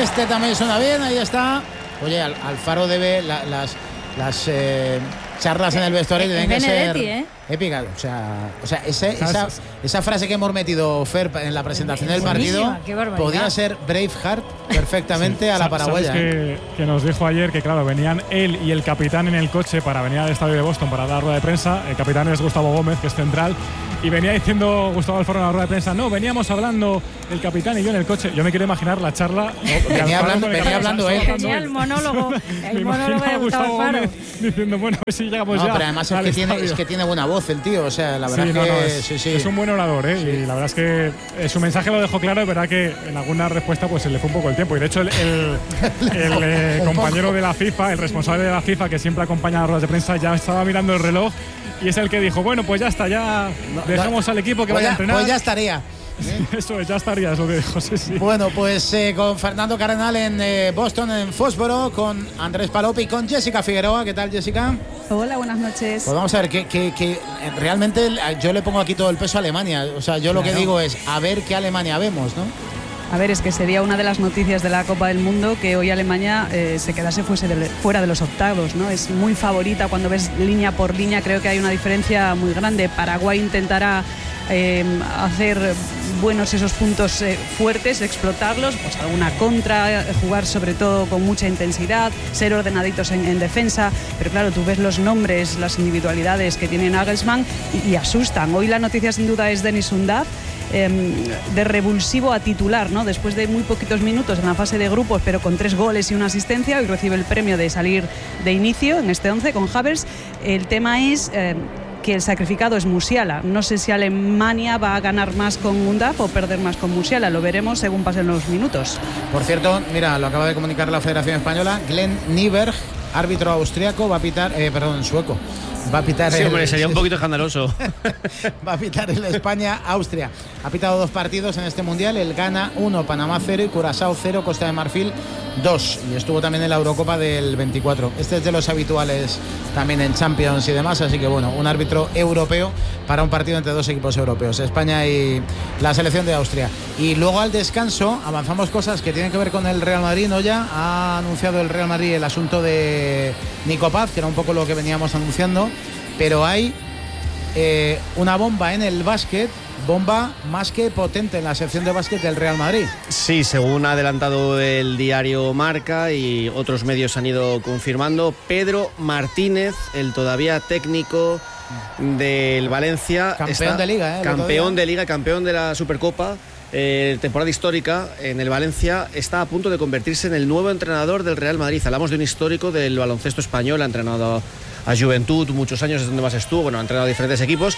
Este también suena bien, ahí está. Oye, Alfaro debe las charlas en el vestuario tienen que ser épicas. O sea, esa frase que hemos metido, Fer, en la presentación del partido podía ser Braveheart perfectamente a la paraguaya. ¿Sabes que nos dijo ayer que, claro, venían él y el capitán en el coche para venir al estadio de Boston para dar rueda de prensa? El capitán es Gustavo Gómez, que es central. Y venía diciendo Gustavo Alfaro en la rueda de prensa, no, veníamos hablando el capitán y yo en el coche. Yo me quiero imaginar la charla. Venía hablando él. Tenía el monólogo de Gustavo Alfaro. Diciendo, bueno, pues sí, llegamos ya. Pero además es que tiene buena voz el tío. O sea, la verdad es un buen orador, ¿eh? Sí. Y la verdad es que su mensaje lo dejó claro. Es verdad que en alguna respuesta pues se le fue un poco el tiempo. Y de hecho, el compañero de la FIFA, el responsable de la FIFA, que siempre acompaña a las ruedas de prensa, ya estaba mirando el reloj. Y es el que dijo, bueno, pues ya está, ya dejamos al equipo que vaya a entrenar. Pues ya estaría. Eso es, ya estaría, es lo que dijo, sí. Bueno, pues con Fernando Cardenal en Boston, en Fósforo, con Andrés Palop y con Jessica Figueroa. ¿Qué tal, Jessica? Hola, buenas noches. Pues vamos a ver, que realmente yo le pongo aquí todo el peso a Alemania. O sea, yo lo que digo es, a ver qué Alemania vemos, ¿no? A ver, es que sería una de las noticias de la Copa del Mundo que hoy Alemania se quedase fuera de los octavos, ¿no? Es muy favorita cuando ves línea por línea, creo que hay una diferencia muy grande. Paraguay intentará hacer buenos esos puntos fuertes, explotarlos, pues alguna contra, jugar sobre todo con mucha intensidad, ser ordenaditos en defensa, pero claro, tú ves los nombres, las individualidades que tiene Nagelsmann y asustan. Hoy la noticia sin duda es Denis Undav, de revulsivo a titular, ¿no? Después de muy poquitos minutos en la fase de grupos, pero con 3 goles y una asistencia, hoy recibe el premio de salir de inicio en este 11 con Havertz. El tema es que el sacrificado es Musiala. No sé si Alemania va a ganar más con Undav o perder más con Musiala. Lo veremos según pasen los minutos. Por cierto, mira, lo acaba de comunicar la Federación Española. Glenn Nyberg, árbitro austriaco, va a pitar, sueco. Va a pitar hombre, sería un poquito escandaloso. Va a pitar el España-Austria. Ha pitado 2 partidos en este Mundial. El Ghana 1, Panamá 0 y Curazao 0, Costa de Marfil 2. Y estuvo también en la Eurocopa del 24. Este es de los habituales también en Champions y demás. Así que bueno, un árbitro europeo para un partido entre 2 equipos europeos, España y la selección de Austria. Y luego al descanso avanzamos cosas que tienen que ver con el Real Madrid, ¿no? Ya ha anunciado el Real Madrid el asunto de Nico Paz, que era un poco lo que veníamos anunciando. Pero hay una bomba en el básquet, bomba más que potente en la sección de básquet del Real Madrid. Sí, según ha adelantado el diario Marca y otros medios han ido confirmando, Pedro Martínez, el todavía técnico del Valencia, campeón de liga, campeón de la Supercopa, temporada histórica en el Valencia, está a punto de convertirse en el nuevo entrenador del Real Madrid. Hablamos de un histórico del baloncesto español, ha entrenado a Juventud muchos años, es donde más estuvo, ha entrenado a diferentes equipos.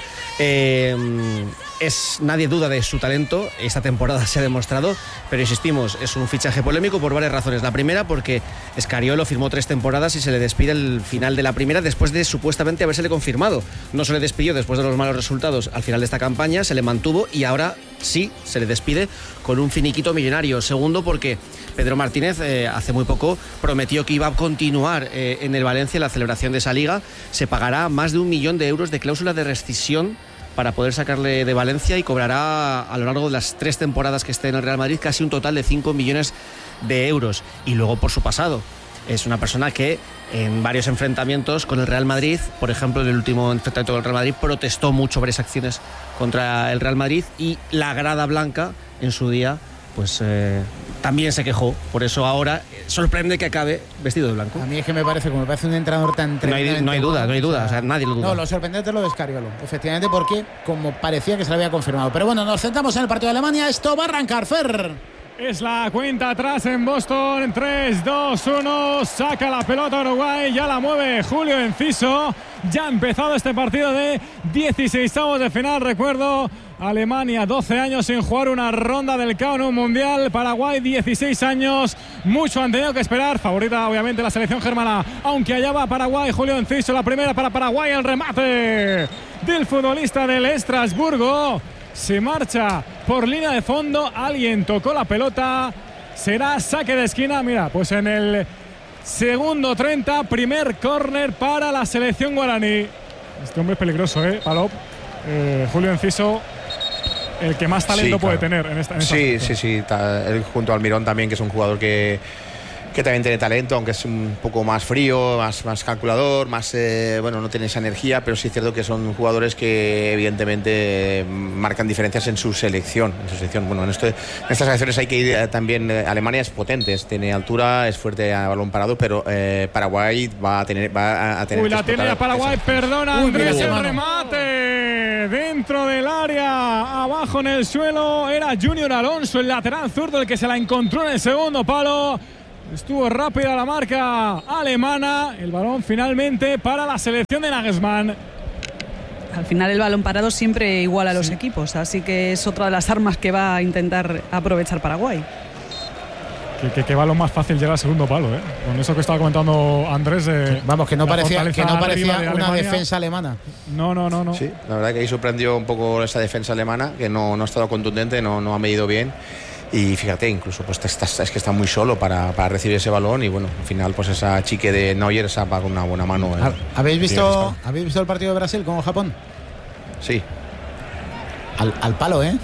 Nadie duda de su talento, esta temporada se ha demostrado, pero insistimos, es un fichaje polémico por varias razones. La primera, porque Scariolo firmó 3 temporadas y se le despide al final de la primera después de supuestamente habérsele confirmado. No se le despidió después de los malos resultados al final de esta campaña, se le mantuvo y ahora sí se le despide con un finiquito millonario. Segundo, porque Pedro Martínez hace muy poco prometió que iba a continuar en el Valencia la celebración de esa liga. Se pagará más de 1 millón de euros de cláusula de rescisión para poder sacarle de Valencia y cobrará a lo largo de las 3 temporadas que esté en el Real Madrid casi un total de 5 millones de euros. Y luego por su pasado. Es una persona que en varios enfrentamientos con el Real Madrid, por ejemplo en el último enfrentamiento con el Real Madrid, protestó mucho varias acciones contra el Real Madrid y la grada blanca en su día pues también se quejó. Por eso ahora sorprende que acabe vestido de blanco. A mí es que me parece un entrenador tan no hay duda, o sea, nadie lo duda. No, lo sorprendente es lo de Scariolo, efectivamente, porque como parecía que se lo había confirmado. Pero bueno, nos centramos en el partido de Alemania. Esto va a arrancar, Fer. Es la cuenta atrás en Boston. 3, 2, 1. Saca la pelota Uruguay. Ya la mueve Julio Enciso. Ya ha empezado este partido de 16avos de final. Recuerdo, Alemania 12 años sin jugar una ronda del KO en un mundial. Paraguay 16 años. Mucho han tenido que esperar. Favorita obviamente la selección germana. Aunque allá va Paraguay. Julio Enciso, la primera para Paraguay. El remate del futbolista del Estrasburgo. Se marcha por línea de fondo. Alguien tocó la pelota. Será saque de esquina. Mira, pues en el segundo 30, primer córner para la selección guaraní. Este hombre es peligroso, Palop. Julio Enciso. el que más talento puede tener en esta Sí. Él junto al Almirón también, que es un jugador que también tiene talento, aunque es un poco más frío, más calculador, más no tiene esa energía, pero sí es cierto que son jugadores que evidentemente marcan diferencias en su selección. Bueno, en estas selecciones hay que ir también. Alemania es potente, tiene altura, es fuerte a balón parado, pero Paraguay va a tener que la tiene ya Paraguay, perdona Andrés, el remate dentro del área, abajo en el suelo, era Junior Alonso, el lateral zurdo, el que se la encontró en el segundo palo. Estuvo rápida la marca alemana. El balón finalmente para la selección de Nagelsmann. Al final el balón parado siempre iguala a los equipos, así que es otra de las armas que va a intentar aprovechar Paraguay. Qué balón más fácil llega al segundo palo, ¿eh? Con eso que estaba comentando Andrés. Vamos, que no parecía una defensa alemana. No. Sí, la verdad que ahí sorprendió un poco esa defensa alemana, que no ha estado contundente, no ha medido bien. Y fíjate, incluso pues es que está muy solo para recibir ese balón, y bueno, al final pues esa chique de Neuer se apaga una buena mano. ¿Habéis visto el partido de Brasil con Japón? Sí. Al palo, ¿eh?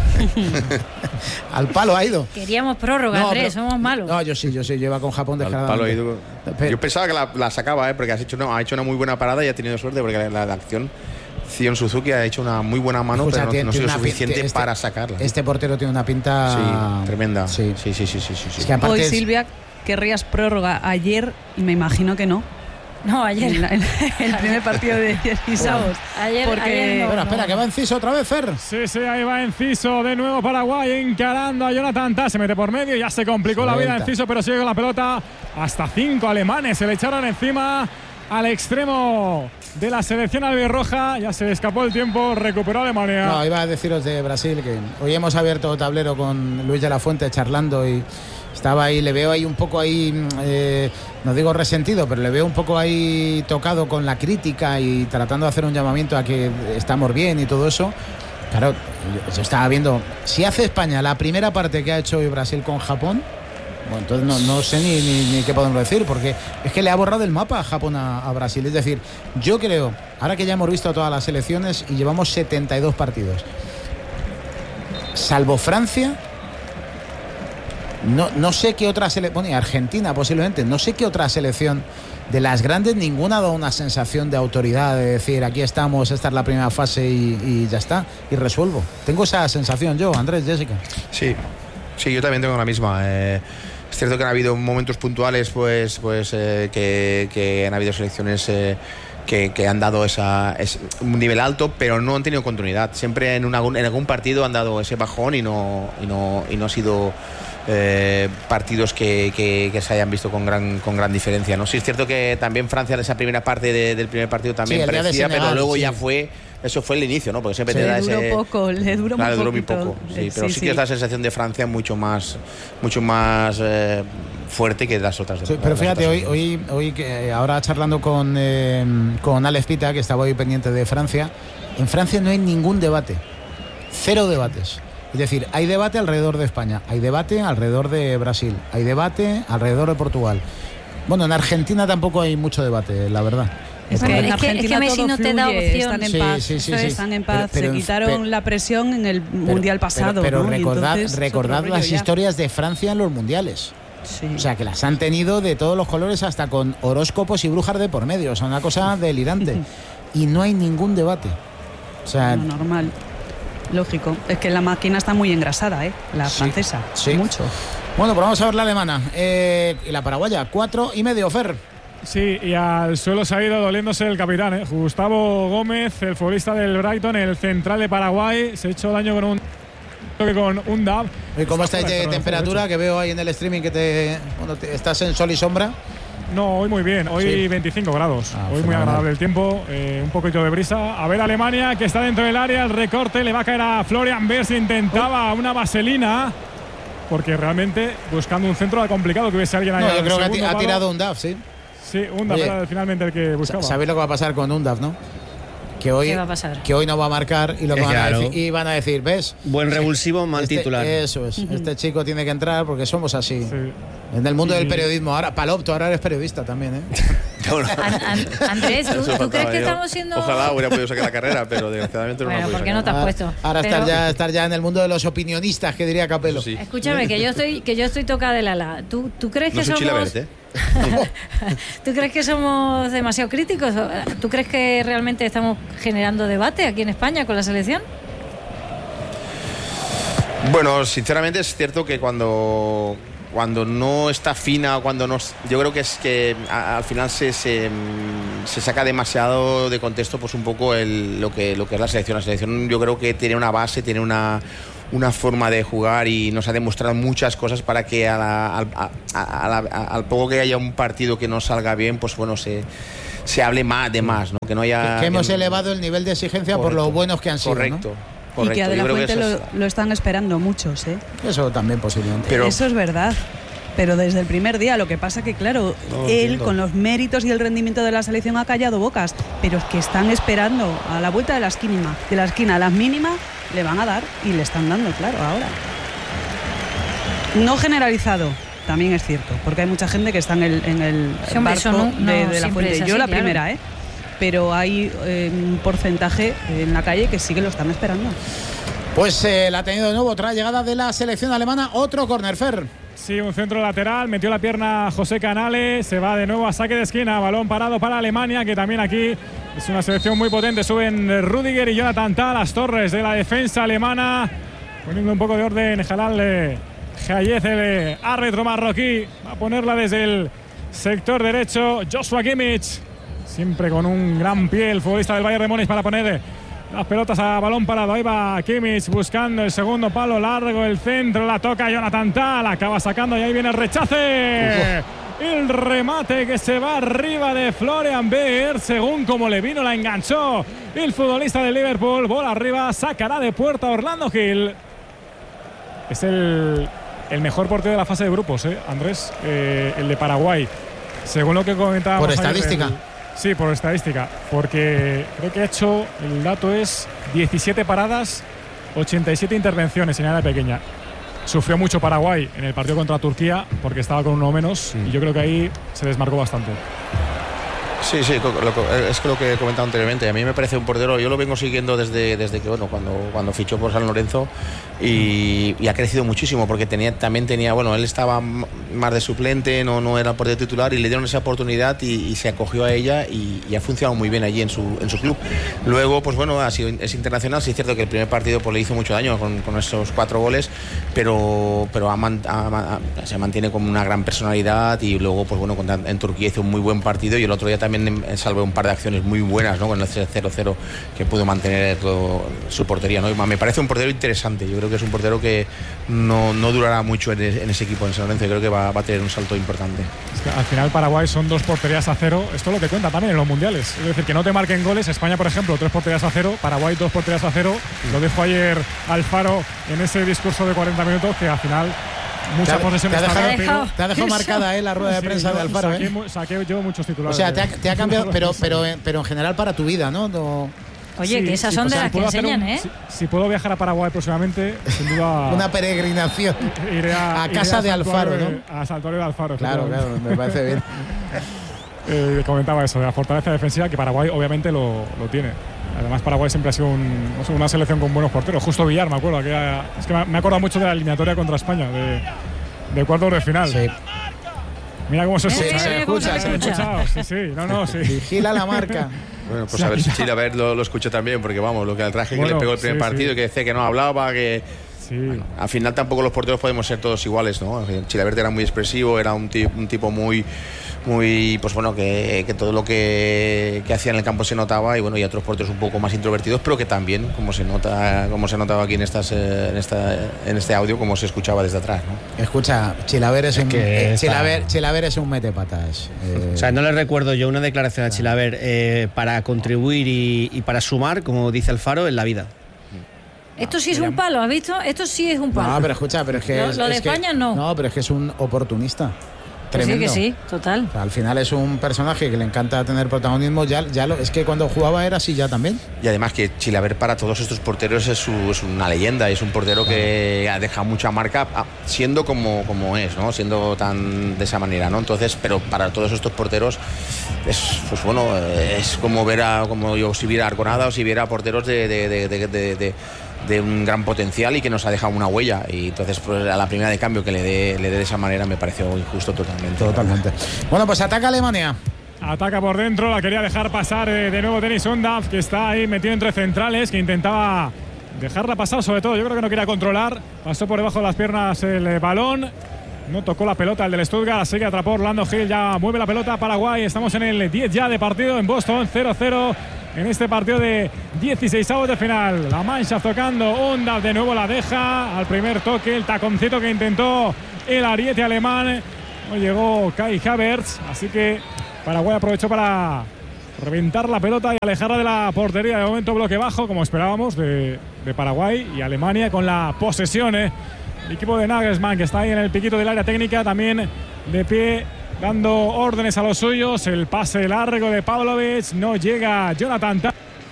Al palo ha ido. Queríamos prórroga, Andrés, somos malos. No, yo sí, yo iba con Japón descaradamente. Yo pensaba que la sacaba, porque ha hecho una muy buena parada y ha tenido suerte, porque la acción... Zion Suzuki ha hecho una muy buena mano, pero no ha sido suficiente para sacarla. Este portero tiene una pinta tremenda. Sí. Es que aparte hoy, Silvia, querrías prórroga ayer y me imagino que no. No, ayer. El primer partido de Isavos. Ayer no. Espera, que va Enciso otra vez, Fer. Sí, ahí va Enciso de nuevo Paraguay, encarando a Jonathan Tah, se mete por medio, ya se complicó la vida Enciso, pero sigue con la pelota. Hasta 5 alemanes se le echaron encima al extremo de la selección albirroja. Ya se le escapó el tiempo, recuperó Alemania. No, iba a deciros de Brasil que hoy hemos abierto tablero con Luis de la Fuente charlando, y estaba ahí, le veo ahí un poco ahí, no digo resentido, pero le veo un poco ahí tocado con la crítica y tratando de hacer un llamamiento a que estamos bien y todo eso. Claro, yo estaba viendo, si hace España la primera parte que ha hecho hoy Brasil con Japón, bueno, entonces no sé ni qué podemos decir, porque es que le ha borrado el mapa a Japón a Brasil. Es decir, yo creo, ahora que ya hemos visto todas las selecciones y llevamos 72 partidos, salvo Francia, no sé qué otra selección, bueno, y Argentina posiblemente, no sé qué otra selección de las grandes, ninguna ha dado una sensación de autoridad, de decir, aquí estamos, esta es la primera fase y ya está, y resuelvo. Tengo esa sensación yo, Andrés, Jessica. Sí, yo también tengo la misma. Es cierto que han habido momentos puntuales, que han habido selecciones que han dado un nivel alto, pero no han tenido continuidad. Siempre en algún partido han dado ese bajón y no ha sido partidos que se hayan visto con gran diferencia, ¿no? Sí, es cierto que también Francia en esa primera parte del primer partido también parecía, pero luego ya fue. Eso fue el inicio, ¿no? Porque siempre te da ese. Le duró muy poco. Sí, pero sí que es la sensación de Francia mucho más fuerte que las otras. Sí, pero fíjate, hoy que ahora charlando con Alex Pita, que estaba hoy pendiente de Francia, en Francia no hay ningún debate. 0 debates. Es decir, hay debate alrededor de España, hay debate alrededor de Brasil, hay debate alrededor de Portugal. Bueno, en Argentina tampoco hay mucho debate, la verdad. Es que Messi no te da opción. Están en paz. Sí. Están en paz. Se quitaron la presión en el mundial pasado. Pero ¿no? recordad las historias de Francia en los mundiales. Sí. O sea, que las han tenido de todos los colores, hasta con horóscopos y brujas de por medio. O sea, una cosa delirante. Y no hay ningún debate. O sea, normal. Lógico. Es que la máquina está muy engrasada, la francesa. Sí. Mucho. Bueno, pues vamos a ver la alemana. Y la paraguaya, 4,5, Fer. Sí, y al suelo se ha ido doliéndose el capitán, Gustavo Gómez, el futbolista del Brighton, el central de Paraguay. Se ha hecho daño con un DAB. ¿Y cómo estáis de temperatura? Que veo ahí en el streaming que estás en sol y sombra. No, hoy muy bien, hoy 25 grados. Hoy muy agradable el tiempo, un poquito de brisa. A ver Alemania, que está dentro del área, el recorte le va a caer a Florian Wirtz. Intentaba una vaselina, porque realmente buscando un centro complicado que hubiese alguien ahí. No, yo creo que ha tirado un DAB, sí. Sí, Undav era finalmente el que buscaba. ¿Sabéis lo que va a pasar con Undav, no? Que hoy, ¿qué va a pasar? Que hoy no va a marcar y lo que van a decir, ¿ves? Buen revulsivo, mal titular. Eso es. Este chico tiene que entrar porque somos así. Sí. En el mundo del periodismo. Ahora, Palopto, ahora eres periodista también, ¿eh? Andrés, ¿tú crees que estamos siendo...? Ojalá hubiera podido sacar la carrera, pero desgraciadamente no la Bueno, pude ¿por qué no sacar. te has puesto? Ahora estar ya en el mundo de los opinionistas, que diría Capello. Sí. Escúchame, que yo estoy tocada del ala. ¿Tú crees No que soy somos...? Chilavert, ¿eh? ¿Tú crees que somos demasiado críticos? ¿Tú crees que realmente estamos generando debate aquí en España con la selección? Bueno, sinceramente es cierto que cuando no está fina, yo creo que es que al final se saca demasiado de contexto, pues un poco lo que es la selección. La selección yo creo que tiene una base, tiene una forma de jugar y nos ha demostrado muchas cosas para que al poco que haya un partido que no salga bien, pues bueno, se hable más, ¿no? Que no haya... Que hemos elevado el nivel de exigencia. Correcto. Por lo buenos que han sido, Correcto. ¿no? Y que a De la Fuente lo están esperando muchos, ¿eh? Eso también posiblemente. Pero eso es verdad. Pero desde el primer día, lo que pasa que, claro, él con los méritos y el rendimiento de la selección ha callado bocas, pero es que están esperando a la vuelta de la esquina, a las mínimas le van a dar y le están dando, claro, ahora. No generalizado, también es cierto, porque hay mucha gente que está en el barco de la Fuente. Yo la primera, ¿eh? Pero hay un porcentaje en la calle que sí que lo están esperando. Pues la ha tenido de nuevo otra llegada de la selección alemana, otro córner, Fer. Sí, un centro lateral, metió la pierna José Canales, se va de nuevo a saque de esquina, balón parado para Alemania, que también aquí es una selección muy potente. Suben Rüdiger y Jonathan Tah, las torres de la defensa alemana, poniendo un poco de orden. Jalal Hayez, el árbitro marroquí, va a ponerla desde el sector derecho. Joshua Kimmich, siempre con un gran pie el futbolista del Bayern de Múnich para poner las pelotas a balón parado. Ahí va Kimmich buscando el segundo palo largo, el centro, la toca Jonathan Tah, la acaba sacando y ahí viene el rechace. El remate que se va arriba de Florian Wirtz, según como le vino la enganchó el futbolista de Liverpool. Bola arriba, sacará de puerta Orlando Gil. Es el mejor portero de la fase de grupos, Andrés, el de Paraguay, según lo que comentábamos. Por estadística. Sí, por estadística, porque creo que ha hecho, el dato es 17 paradas, 87 intervenciones en área pequeña. Sufrió mucho Paraguay en el partido contra Turquía porque estaba con uno menos y yo creo que ahí se desmarcó bastante. Sí, es lo que he comentado anteriormente. A mí me parece un portero, yo lo vengo siguiendo desde que cuando fichó por San Lorenzo y ha crecido muchísimo porque también tenía, él estaba más de suplente, no era portero titular y le dieron esa oportunidad y se acogió a ella y ha funcionado muy bien allí en su club. Luego, pues es internacional, sí es cierto que el primer partido pues le hizo mucho daño con esos 4 goles, pero se mantiene como una gran personalidad y luego, pues en Turquía hizo un muy buen partido y el otro día también salvó un par de acciones muy buenas, ¿no? Con el 0-0 que pudo mantener su portería, ¿no? Me parece un portero interesante. Yo creo que es un portero que no durará mucho en ese equipo en San Lorenzo. Yo creo que va a tener un salto importante. Es que al final Paraguay son 2 porterías a 0. Esto es lo que cuenta también en los mundiales. Es decir, que no te marquen goles. España, por ejemplo, 3 porterías a 0. Paraguay 2 porterías a 0. Lo dijo ayer Alfaro en ese discurso de 40 minutos que al final mucha posesión. Te ha dejado marcada la rueda de prensa de Alfaro. Saqué yo muchos titulares. O sea, te ha cambiado, pero en general para tu vida, ¿no? Oye, que esas son de las que enseñan, Si puedo viajar a Paraguay próximamente, sin duda. Una peregrinación. Iré a casa de Alfaro, ¿no? A Santuario de Alfaro. Claro, me parece bien. Comentaba eso, de la fortaleza defensiva, que Paraguay obviamente lo tiene. Además, Paraguay siempre ha sido una selección con buenos porteros. Justo Villar, me acuerdo. Es que me acuerdo mucho de la eliminatoria contra España, de cuartos de final. Sí. Mira cómo se escucha. Se escucha. Sí. Vigila la marca. Bueno, pues a ver si Chilavert lo escucha también, porque lo que al traje que le pegó el primer partido, que decía que no hablaba, que... Sí. Al final tampoco los porteros podemos ser todos iguales, ¿no? Chilavert era muy expresivo, era un tipo muy pues que todo lo que hacía en el campo se notaba y y otros porteros un poco más introvertidos, pero que también, como se notaba aquí en este audio, como se escuchaba desde atrás, ¿no? Escucha, Chilavert es un metepatas. O sea, no le recuerdo yo una declaración a Chilavert para contribuir y para sumar, como dice Alfaro, en la vida. Esto sí es un palo, ¿has visto? Esto sí es un palo. No, pero escucha, pero es que... Lo de España no. No, pero es que es un oportunista. tremendo. Que sí, total. O sea, al final es un personaje que le encanta tener protagonismo. Es que cuando jugaba era así ya también. Y además que Chilavert para todos estos porteros es una leyenda, es un portero que ha dejado mucha marca siendo como es, ¿no? Siendo tan de esa manera, ¿no? Entonces, pero para todos estos porteros es, pues bueno, es como como yo si viera Arconada o si viera porteros de un gran potencial y que nos ha dejado una huella, y entonces pues, a la primera de cambio que le dé de esa manera me pareció injusto totalmente. Bueno, pues ataca Alemania. Ataca por dentro, la quería dejar pasar de nuevo Dennis Undav, que está ahí metido entre centrales, que intentaba dejarla pasar, sobre todo yo creo que no quería controlar, pasó por debajo de las piernas el balón, no tocó la pelota el del Stuttgart, así que atrapó Orlando Hill, ya mueve la pelota Paraguay, estamos en el 10 ya de partido en Boston, 0-0 en este partido de 16avos de final. La Mannschaft tocando, Undav de nuevo la deja al primer toque, el taconcito que intentó el ariete alemán, no llegó Kai Havertz, así que Paraguay aprovechó para reventar la pelota y alejarla de la portería. De momento bloque bajo, como esperábamos de Paraguay, y Alemania con la posesión. El equipo de Nagelsmann, que está ahí en el piquito del área técnica, también de pie, dando órdenes a los suyos. El pase largo de Pavlovic, no llega Jonathan.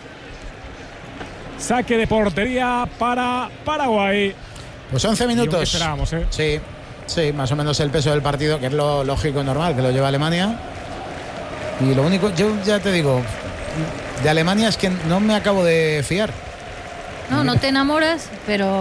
Saque de portería para Paraguay. Pues 11 minutos. Esperábamos, Sí, más o menos el peso del partido, que es lo lógico y normal, que lo lleva Alemania. Y lo único, yo ya te digo, de Alemania es que no me acabo de fiar. No te enamoras, pero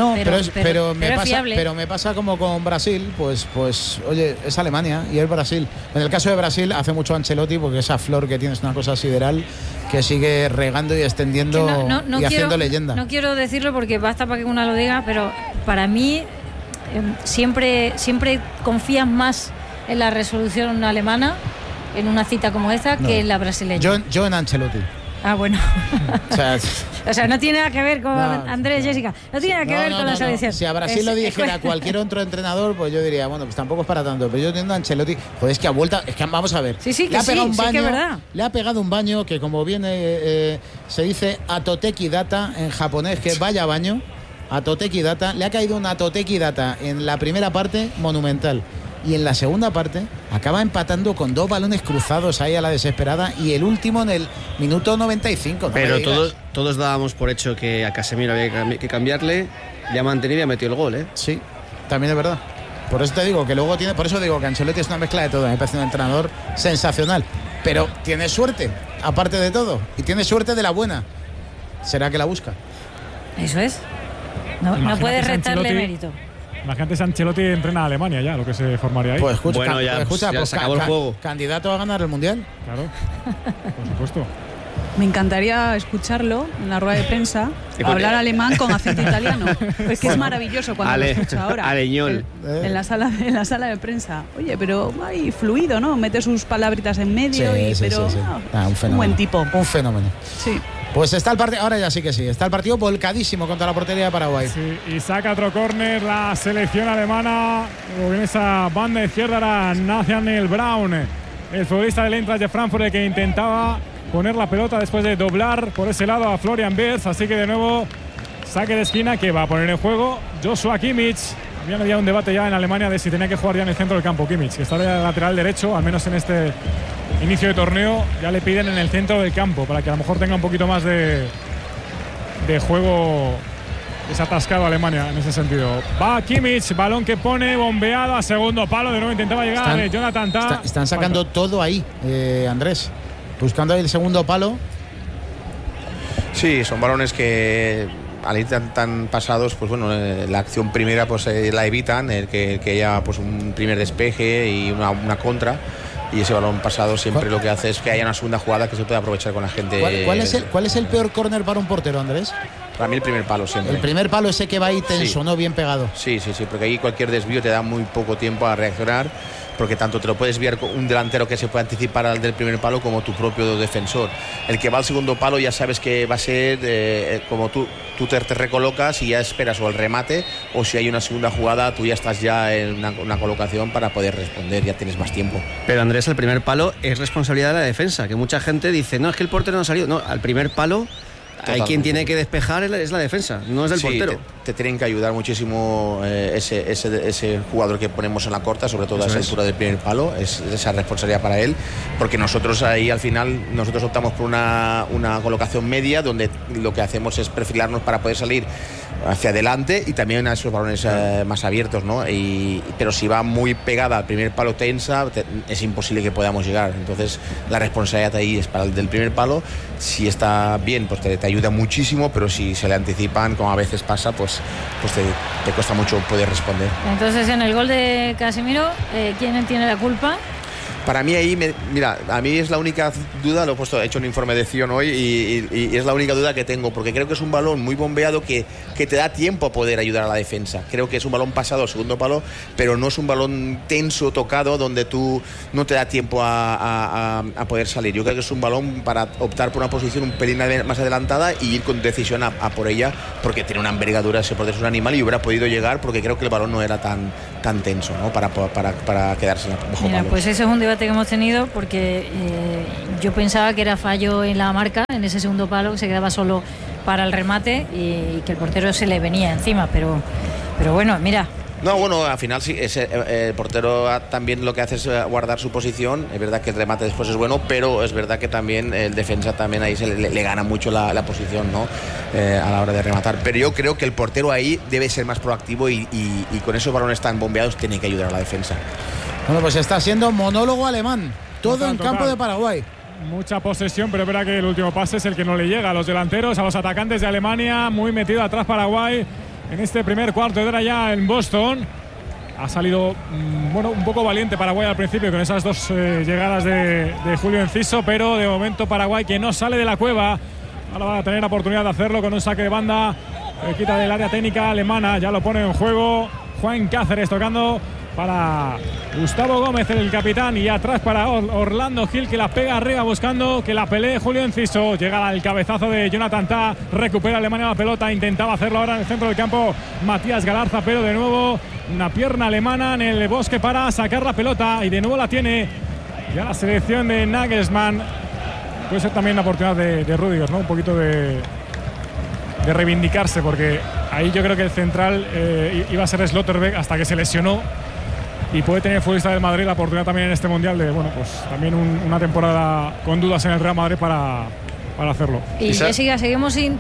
me pasa como con Brasil, pues oye, es Alemania y es Brasil. En el caso de Brasil hace mucho Ancelotti, porque esa flor que tiene es una cosa sideral que sigue regando y extendiendo y haciendo leyenda. No quiero decirlo porque basta para que una lo diga, pero para mí siempre confías más en la resolución alemana en una cita como esta que en la brasileña. Yo en Ancelotti. Ah, bueno. O sea, no tiene nada que ver con Andrés, Jessica. No tiene nada que ver con la selección. Si a Brasil lo dijera cualquier otro entrenador, pues yo diría, bueno, pues tampoco es para tanto. Pero yo entiendo a Ancelotti, pues es que ha vuelto, es que vamos a ver. Le ha pegado un baño, que es verdad. Le ha pegado un baño que, como viene, se dice atoteki data en japonés, que vaya baño. Atoteki data. Le ha caído una atoteki data en la primera parte monumental. Y en la segunda parte acaba empatando con 2 balones cruzados ahí a la desesperada, y el último en el minuto 95. Pero todos dábamos por hecho que a Casemiro había que cambiarle, ya ha mantenido y ha metido el gol, ¿eh? Sí, también es verdad. Por eso te digo que luego por eso digo que Ancelotti es una mezcla de todo. Me parece un entrenador sensacional, pero tiene suerte, aparte de todo, y tiene suerte de la buena. ¿Será que la busca? Eso es. No puedes restarle mérito. Imagínate si Ancelotti entrena a Alemania ya, lo que se formaría ahí. Pues escucha, bueno, ya se acabó el juego. Candidato a ganar el Mundial. Claro, por supuesto. Me encantaría escucharlo en la rueda de prensa, hablar alemán con acento italiano. Es que es maravilloso cuando lo escucho ahora. Aleñol. En la sala de prensa. Oye, pero hay fluido, ¿no? Mete sus palabritas en medio sí. Un buen tipo. Un fenómeno. Sí. Pues está el partido, ahora ya sí que sí, está el partido volcadísimo contra la portería de Paraguay. Sí, y saca otro córner la selección alemana. En esa banda izquierda era Nathaniel Braun, el futbolista del Eintracht de Frankfurt, el que intentaba poner la pelota después de doblar por ese lado a Florian Wirtz. Así que de nuevo saque de esquina que va a poner en juego Joshua Kimmich. Había un debate ya en Alemania de si tenía que jugar ya en el centro del campo Kimmich, que está de lateral derecho, al menos en este inicio de torneo. Ya le piden en el centro del campo para que a lo mejor tenga un poquito más de juego desatascado Alemania en ese sentido. Va Kimmich, balón que pone bombeado a segundo palo, de nuevo intentaba llegar Jonathan Tah. Están sacando todo ahí, Andrés, buscando ahí el segundo palo. Sí, son balones que al ir tan pasados, pues bueno, la acción primera pues la evitan, el que haya pues un primer despeje y una contra. Y ese balón pasado siempre lo que hace es que haya una segunda jugada que se pueda aprovechar con la gente. ¿Cuál es el peor córner para un portero, Andrés? Para mí el primer palo siempre. El primer palo, ese que va ahí tenso, ¿no? Bien pegado. Sí, porque ahí cualquier desvío te da muy poco tiempo a reaccionar, porque tanto te lo puedes desviar con un delantero que se puede anticipar al del primer palo como tu propio defensor. El que va al segundo palo ya sabes que va a ser como tú te recolocas y ya esperas o el remate, o si hay una segunda jugada tú ya estás ya en una colocación para poder responder, ya tienes más tiempo. Pero Andrés, el primer palo es responsabilidad de la defensa, que mucha gente dice, no, es que el portero no ha salido. No, al primer palo Hay quien tiene que despejar, es la defensa, no es del portero. Te tienen que ayudar muchísimo ese jugador que ponemos en la corta, sobre todo a esa altura del primer palo, es esa responsabilidad para él, porque nosotros ahí al final optamos por una colocación media donde lo que hacemos es perfilarnos para poder salir hacia adelante y también a esos balones más abiertos, ¿no? Pero si va muy pegada al primer palo tensa, es imposible que podamos llegar. Entonces la responsabilidad ahí es para el del primer palo. Si está bien, pues te ayuda muchísimo, pero si se le anticipan, como a veces pasa, pues te cuesta mucho poder responder. Entonces, en el gol de Casemiro, ¿quién tiene la culpa? Para mí ahí, mira, a mí es la única duda, he hecho un informe de Zion hoy y es la única duda que tengo, porque creo que es un balón muy bombeado que te da tiempo a poder ayudar a la defensa. Creo que es un balón pasado al segundo palo, pero no es un balón tenso, tocado, donde tú no te da tiempo a poder salir. Yo creo que es un balón para optar por una posición un pelín más adelantada y ir con decisión a por ella, porque tiene una envergadura, ese portero es un animal y hubiera podido llegar, porque creo que el balón no era tan tenso, ¿no? para quedarse bajo Mira, palos. pues ese es un debate que hemos tenido, porque yo pensaba que era fallo en la marca, en ese segundo palo, que se quedaba solo para el remate y que el portero se le venía encima, pero bueno, mira. No, bueno, al final sí, el portero también lo que hace es guardar su posición. Es verdad que el remate después es bueno, pero es verdad que también el defensa también ahí le gana mucho la posición, ¿no? A la hora de rematar. Pero yo creo que el portero ahí debe ser más proactivo y con esos balones tan bombeados tiene que ayudar a la defensa. Bueno, pues está siendo monólogo alemán, todo en campo de Paraguay. Mucha posesión, pero es verdad que el último pase es el que no le llega a los delanteros, a los atacantes de Alemania. Muy metido atrás Paraguay en este primer cuarto de hora ya en Boston. Ha salido un poco valiente Paraguay al principio con esas dos llegadas de Julio Enciso, pero de momento Paraguay que no sale de la cueva. Ahora va a tener la oportunidad de hacerlo con un saque de banda, quita del área técnica alemana, ya lo pone en juego Juan Cáceres tocando para Gustavo Gómez, el capitán, y atrás para Orlando Gil, que la pega arriba buscando que la pelee Julio Enciso. Llega al cabezazo de Jonathan Tah, recupera Alemania la pelota, intentaba hacerlo ahora en el centro del campo Matías Galarza, pero de nuevo una pierna alemana en el bosque para sacar la pelota y de nuevo la tiene ya la selección de Nagelsmann. Puede ser también la oportunidad de Rüdiger, ¿no? Un poquito de reivindicarse, porque ahí yo creo que el central iba a ser Slotterbeck hasta que se lesionó. Y puede tener el futbolista del Madrid la oportunidad también en este Mundial de, también una temporada con dudas en el Real Madrid para hacerlo. Y Jessica, seguimos sin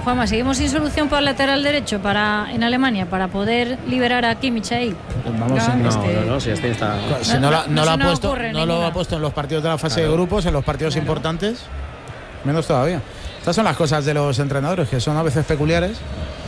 solución para el lateral derecho en Alemania para poder liberar a Kimmich ahí. Si este está... Si no lo ha puesto en los partidos de la fase de grupos, en los partidos importantes, menos todavía. Estas son las cosas de los entrenadores, que son a veces peculiares.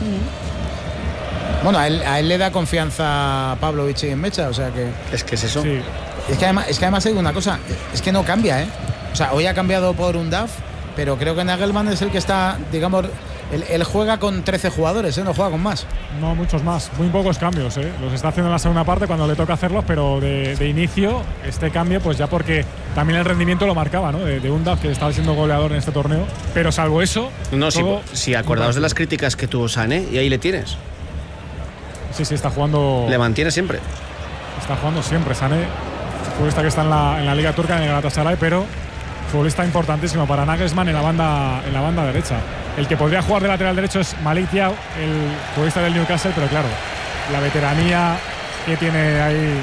Bueno, a él le da confianza Pavlovich en Mecha, o sea que... Es que es eso. Sí. Es que además hay una cosa, es que no cambia, ¿eh? O sea, hoy ha cambiado por un DAF, pero creo que Nagelsmann es el que está, digamos, él juega con 13 jugadores, ¿eh? No juega con más. No, muchos más, muy pocos cambios, ¿eh? Los está haciendo en la segunda parte cuando le toca hacerlos, pero de inicio este cambio, pues ya porque también el rendimiento lo marcaba, ¿no? De un DAF que estaba siendo goleador en este torneo, pero salvo eso... No, si acordaos de las críticas que tuvo Sané, y ahí le tienes. Sí, está jugando... Le mantiene siempre. Está jugando siempre Sané, futbolista que está en la Liga Turca, en el Galatasaray, pero futbolista importantísimo para Nagelsmann en la banda derecha. El que podría jugar de lateral derecho es Malik Thiaw, el futbolista del Newcastle, pero claro, la veteranía que tiene ahí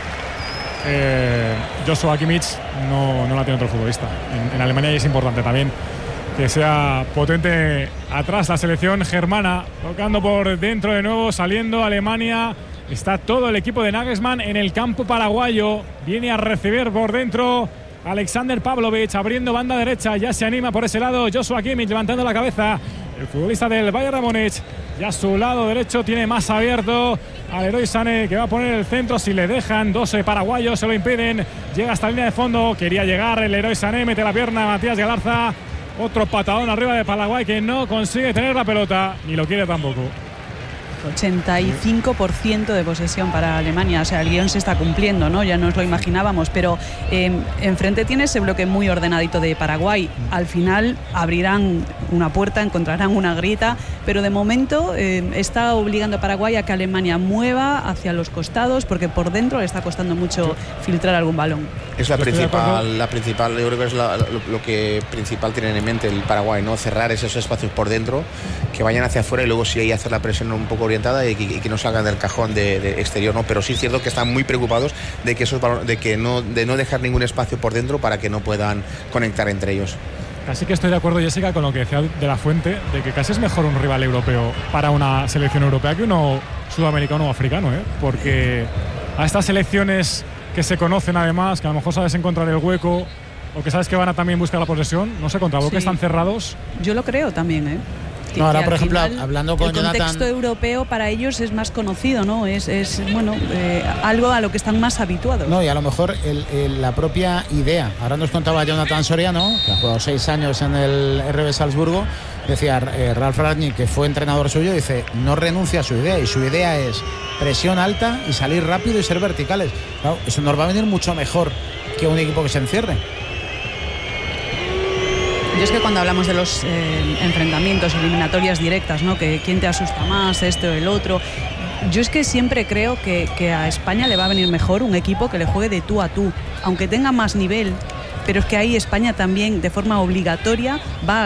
Joshua Kimmich no la tiene otro futbolista. En Alemania y es importante también que sea potente atrás la selección germana, tocando por dentro de nuevo, saliendo Alemania. Está todo el equipo de Nagelsmann en el campo paraguayo. Viene a recibir por dentro Alexander Pavlovich, abriendo banda derecha. Ya se anima por ese lado Joshua Kimmich, levantando la cabeza. El futbolista del Bayern de Múnich. Ya a su lado derecho tiene más abierto al Leroy Sané, que va a poner el centro. Si le dejan 12 paraguayos, se lo impiden. Llega hasta la línea de fondo. Quería llegar el Leroy Sané, mete la pierna Matías Galarza. Otro patadón arriba de Paraguay que no consigue tener la pelota, ni lo quiere tampoco. 85% de posesión para Alemania. O sea, el guión se está cumpliendo, ¿no? Ya nos lo imaginábamos, pero enfrente tiene ese bloque muy ordenadito de Paraguay. Al final abrirán una puerta, encontrarán una grieta, pero de momento está obligando a Paraguay a que Alemania mueva hacia los costados, porque por dentro le está costando mucho filtrar algún balón. Es la principal, yo creo que es lo que principal tienen en mente el Paraguay, ¿no? Cerrar esos espacios por dentro, que vayan hacia afuera y luego sí ahí hacer la presión un poco orientada y que no salgan del cajón de exterior, ¿no? Pero sí es cierto que están muy preocupados de no dejar ningún espacio por dentro para que no puedan conectar entre ellos. Casi que estoy de acuerdo, Jessica, con lo que decía de la Fuente, de que casi es mejor un rival europeo para una selección europea que uno sudamericano o africano, porque a estas selecciones que se conocen además, que a lo mejor sabes encontrar el hueco o que sabes que van a también buscar la posesión, no sé, contra Boca están cerrados. Yo lo creo también, No, ahora, por ejemplo, hablando con Jonathan, el contexto europeo para ellos es más conocido, ¿no? Es algo a lo que están más habituados. No, y a lo mejor la propia idea. Ahora nos contaba Jonathan Soriano, que ha jugado 6 años en el RB Salzburgo, decía Ralf Rangnick, que fue entrenador suyo, dice, no renuncia a su idea, y su idea es presión alta y salir rápido y ser verticales. Claro, eso nos va a venir mucho mejor que un equipo que se encierre. Yo es que cuando hablamos de los enfrentamientos, eliminatorias directas, ¿no? Que quién te asusta más, este o el otro, yo es que siempre creo que a España le va a venir mejor un equipo que le juegue de tú a tú, aunque tenga más nivel, pero es que ahí España también de forma obligatoria va